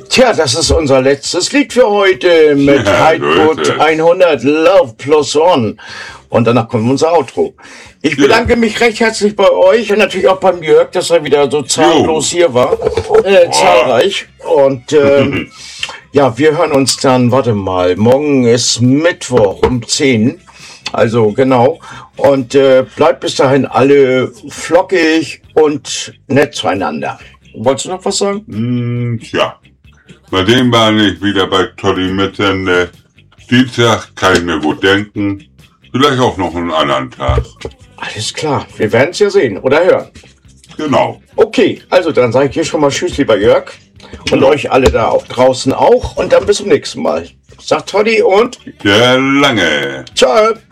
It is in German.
Tja, das ist unser letztes Lied für heute mit Heidgut 100 Love Plus One. Und danach kommt unser Outro. Ich bedanke mich recht herzlich bei euch und natürlich auch beim Jörg, dass er wieder so zahllos hier war. Zahlreich. Und ja, wir hören uns dann, warte mal, morgen ist Mittwoch um 10. Also genau. Und bleibt bis dahin alle flockig und nett zueinander. Wolltest du noch was sagen? Tja, bei dem war ich wieder bei Toddy Mitsende. Dienstag kann ich mir gut denken. Vielleicht auch noch einen anderen Tag. Alles klar, wir werden es ja sehen oder hören. Genau. Okay, also dann sage ich hier schon mal Tschüss, lieber Jörg. Und euch alle da auch draußen auch. Und dann bis zum nächsten Mal. Sagt Toddy und Der Lange. ciao.